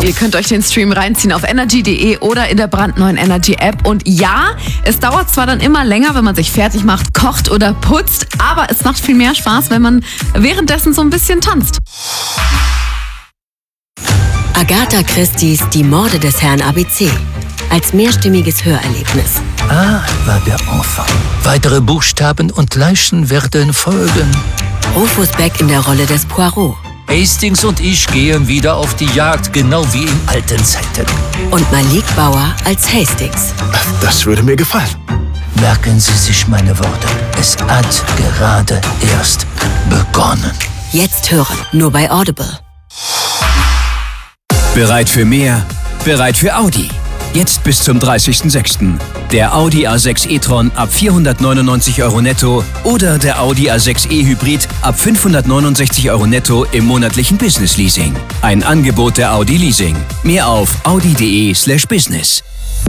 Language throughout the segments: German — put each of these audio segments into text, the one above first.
Ihr könnt euch den Stream reinziehen auf energy.de oder in der brandneuen Energy App. Und ja, es dauert zwar dann immer länger, wenn man sich fertig macht, kocht oder putzt, aber es macht viel mehr Spaß, wenn man währenddessen so ein bisschen tanzt. Agatha Christie's Die Morde des Herrn ABC. Als mehrstimmiges Hörerlebnis. Ah, war der Enfant. Weitere Buchstaben und Leichen werden folgen. Rufus Beck in der Rolle des Poirot. Hastings und ich gehen wieder auf die Jagd, genau wie in alten Zeiten. Und Malik Bauer als Hastings. Das würde mir gefallen. Merken Sie sich meine Worte. Es hat gerade erst begonnen. Jetzt hören, nur bei Audible. Bereit für mehr? Bereit für Audi. Jetzt bis zum 30.06. Der Audi A6 e-tron ab 499 € netto oder der Audi A6 e-Hybrid ab 569 € netto im monatlichen Business-Leasing. Ein Angebot der Audi Leasing. Mehr auf audi.de/business.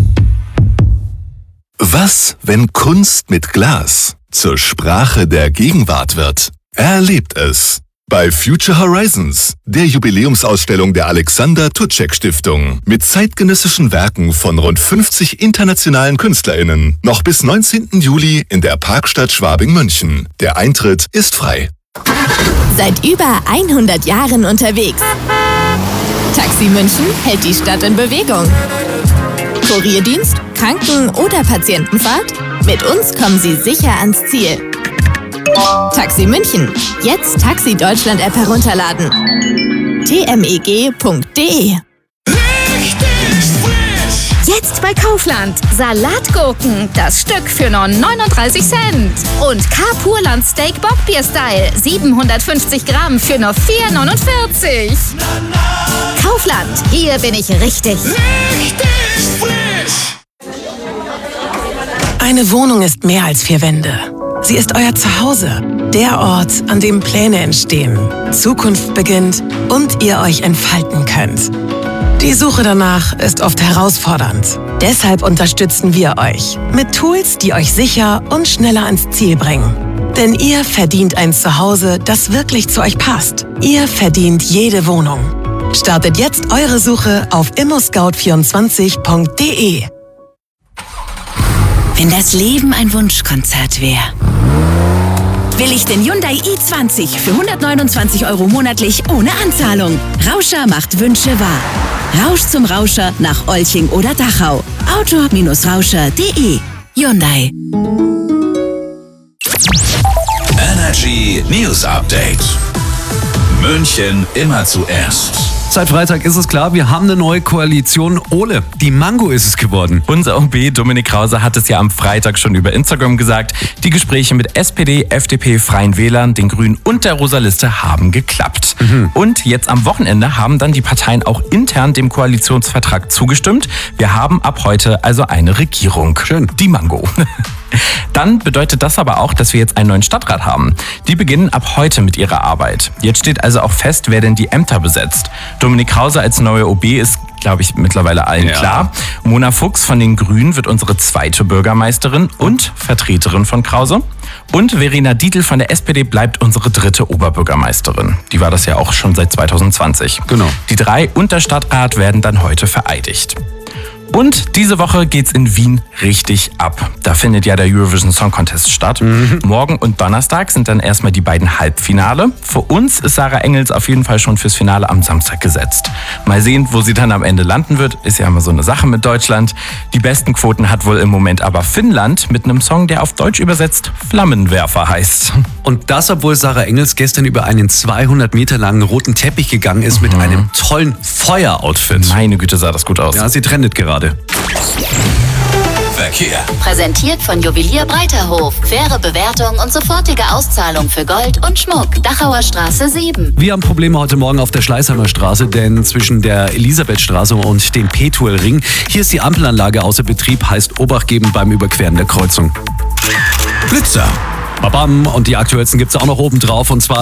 Was, wenn Kunst mit Glas zur Sprache der Gegenwart wird? Erlebt es bei Future Horizons, der Jubiläumsausstellung der Alexander Tucek Stiftung mit zeitgenössischen Werken von rund 50 internationalen KünstlerInnen. Noch bis 19. Juli in der Parkstadt Schwabing-München. Der Eintritt ist frei. Seit über 100 Jahren unterwegs. Taxi München hält die Stadt in Bewegung. Kurierdienst, Kranken- oder Patientenfahrt? Mit uns kommen Sie sicher ans Ziel. Taxi München. Jetzt Taxi Deutschland App herunterladen. tmeg.de. Jetzt bei Kaufland. Salatgurken, das Stück für nur 39 Cent. Und Carpurland Steak Bockbier Style, 750 Gramm für nur 4,49. Kaufland, hier bin ich richtig. Eine Wohnung ist mehr als 4 Wände. Sie ist euer Zuhause, der Ort, an dem Pläne entstehen, Zukunft beginnt und ihr euch entfalten könnt. Die Suche danach ist oft herausfordernd. Deshalb unterstützen wir euch mit Tools, die euch sicher und schneller ans Ziel bringen. Denn ihr verdient ein Zuhause, das wirklich zu euch passt. Ihr verdient jede Wohnung. Startet jetzt eure Suche auf immoscout24.de. Wenn das Leben ein Wunschkonzert wäre, will ich den Hyundai i20 für 129 € monatlich ohne Anzahlung. Rauscher macht Wünsche wahr. Rausch zum Rauscher nach Olching oder Dachau. Auto-Rauscher.de. Hyundai. Energy News Update. München immer zuerst. Seit Freitag ist es klar, wir haben eine neue Koalition. Ole, die Mango ist es geworden. Unser OB Dominik Krause hat es ja am Freitag schon über Instagram gesagt. Die Gespräche mit SPD, FDP, Freien Wählern, den Grünen und der Rosa Liste haben geklappt. Und jetzt am Wochenende haben dann die Parteien auch intern dem Koalitionsvertrag zugestimmt. Wir haben ab heute also eine Regierung. Schön. Die Mango. Dann bedeutet das aber auch, dass wir jetzt einen neuen Stadtrat haben. Die beginnen ab heute mit ihrer Arbeit. Jetzt steht also auch fest, wer denn die Ämter besetzt. Dominik Krause als neue OB ist, glaube ich, mittlerweile allen klar. Mona Fuchs von den Grünen wird unsere zweite Bürgermeisterin und Vertreterin von Krause. Und Verena Dietl von der SPD bleibt unsere dritte Oberbürgermeisterin. Die war das ja auch schon seit 2020. Genau. Die 3 und der Stadtrat werden dann heute vereidigt. Und diese Woche geht's in Wien richtig ab. Da findet ja der Eurovision Song Contest statt. Morgen und Donnerstag sind dann erstmal die beiden Halbfinale. Für uns ist Sarah Engels auf jeden Fall schon fürs Finale am Samstag gesetzt. Mal sehen, wo sie dann am Ende landen wird. Ist ja immer so eine Sache mit Deutschland. Die besten Quoten hat wohl im Moment aber Finnland mit einem Song, der auf Deutsch übersetzt Flammenwerfer heißt. Und das, obwohl Sarah Engels gestern über einen 200 Meter langen roten Teppich gegangen ist mit einem tollen Feueroutfit. Meine Güte, sah das gut aus. Ja, sie trendet gerade. Verkehr. Präsentiert von Juwelier Breiterhof. Faire Bewertung und sofortige Auszahlung für Gold und Schmuck. Dachauer Straße 7. Wir haben Probleme heute Morgen auf der Schleißheimer Straße, denn zwischen der Elisabethstraße und dem Petuelring, hier ist die Ampelanlage außer Betrieb, heißt Obacht geben beim Überqueren der Kreuzung. Blitzer. Babam, und die aktuellsten gibt's auch noch oben drauf, und zwar